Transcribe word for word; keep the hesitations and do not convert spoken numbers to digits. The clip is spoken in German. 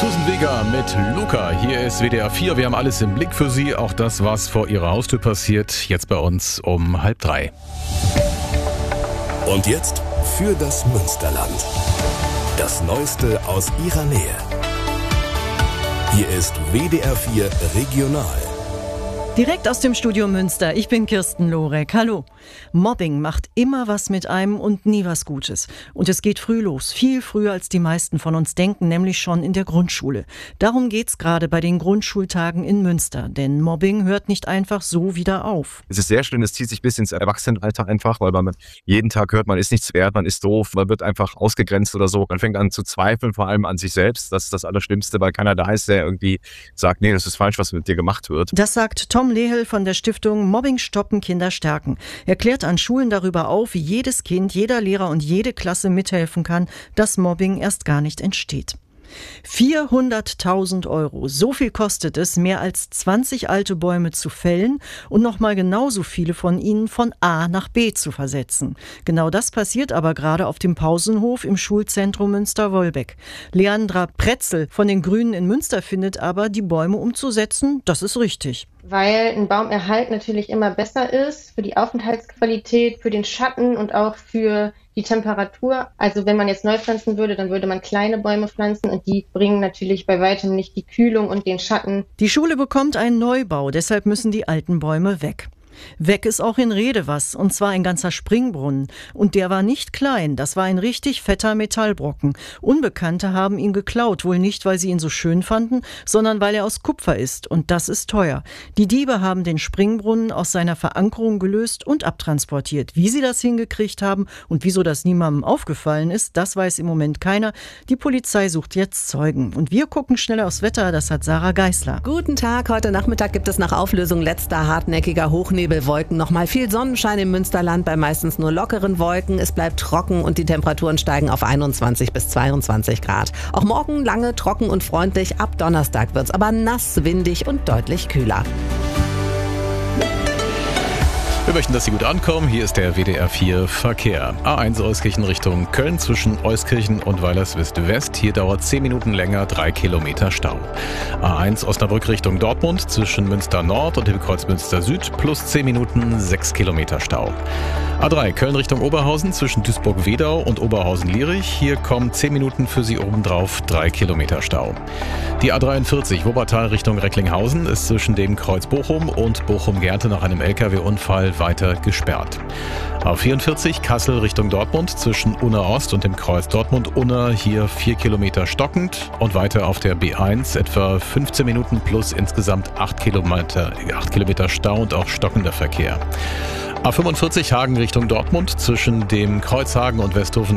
Susan Vega mit Luca. Hier ist W D R vier. Wir haben alles im Blick für Sie. Auch das, was vor Ihrer Haustür passiert. Jetzt bei uns um halb drei. Und jetzt für das Münsterland. Das Neueste aus Ihrer Nähe. Hier ist W D R vier Regional. Direkt aus dem Studio Münster. Ich bin Kirsten Lorek. Hallo. Mobbing macht immer was mit einem und nie was Gutes. Und es geht früh los. Viel früher, als die meisten von uns denken, nämlich schon in der Grundschule. Darum geht's gerade bei den Grundschultagen in Münster. Denn Mobbing hört nicht einfach so wieder auf. Es ist sehr schlimm, es zieht sich bis ins Erwachsenenalter einfach, weil man jeden Tag hört, man ist nichts wert, man ist doof, man wird einfach ausgegrenzt oder so. Man fängt an zu zweifeln, vor allem an sich selbst. Das ist das Allerschlimmste, weil keiner da ist, der irgendwie sagt, nee, das ist falsch, was mit dir gemacht wird. Das sagt Tom Lehel von der Stiftung Mobbing stoppen, Kinder stärken. Er klärt an Schulen darüber auf, wie jedes Kind, jeder Lehrer und jede Klasse mithelfen kann, dass Mobbing erst gar nicht entsteht. vierhunderttausend Euro. So viel kostet es, mehr als zwanzig alte Bäume zu fällen und nochmal genauso viele von ihnen von A nach B zu versetzen. Genau das passiert aber gerade auf dem Pausenhof im Schulzentrum Münster-Wolbeck. Leandra Pretzel von den Grünen in Münster findet aber, die Bäume umzusetzen, das ist richtig. Weil ein Baumerhalt natürlich immer besser ist für die Aufenthaltsqualität, für den Schatten und auch für die Temperatur. Also wenn man jetzt neu pflanzen würde, dann würde man kleine Bäume pflanzen und die bringen natürlich bei weitem nicht die Kühlung und den Schatten. Die Schule bekommt einen Neubau, deshalb müssen die alten Bäume weg. Weg ist auch in Rede was, und zwar ein ganzer Springbrunnen. Und der war nicht klein, das war ein richtig fetter Metallbrocken. Unbekannte haben ihn geklaut, wohl nicht, weil sie ihn so schön fanden, sondern weil er aus Kupfer ist, und das ist teuer. Die Diebe haben den Springbrunnen aus seiner Verankerung gelöst und abtransportiert. Wie sie das hingekriegt haben und wieso das niemandem aufgefallen ist, das weiß im Moment keiner. Die Polizei sucht jetzt Zeugen. Und wir gucken schnell aufs Wetter, das hat Sarah Geisler. Guten Tag, heute Nachmittag gibt es nach Auflösung letzter hartnäckiger Hochnebel Wolken nochmal viel Sonnenschein im Münsterland bei meistens nur lockeren Wolken. Es bleibt trocken und die Temperaturen steigen auf einundzwanzig bis zweiundzwanzig Grad. Auch morgen lange trocken und freundlich. Ab Donnerstag wird's aber nass, windig und deutlich kühler. Wir möchten, dass Sie gut ankommen. Hier ist der W D R vier Verkehr. A eins Euskirchen Richtung Köln zwischen Euskirchen und Weilerswist-West. Hier dauert zehn Minuten länger, drei Kilometer Stau. A eins Osnabrück Richtung Dortmund zwischen Münster Nord und dem Kreuz Münster Süd plus zehn Minuten, sechs Kilometer Stau. A drei Köln Richtung Oberhausen zwischen Duisburg-Wedau und Oberhausen-Lierich. Hier kommen zehn Minuten für Sie obendrauf, drei Kilometer Stau. Die A dreiundvierzig Wuppertal Richtung Recklinghausen ist zwischen dem Kreuz Bochum und Bochum-Gerte nach einem L K W-Unfall weiter gesperrt. A vierundvierzig Kassel Richtung Dortmund zwischen Unna Ost und dem Kreuz Dortmund-Unna, hier vier Kilometer stockend, und weiter auf der B eins etwa fünfzehn Minuten plus insgesamt acht Kilometer, acht Kilometer Stau und auch stockender Verkehr. A fünfundvierzig Hagen Richtung Dortmund zwischen dem Kreuzhagen und Westhofen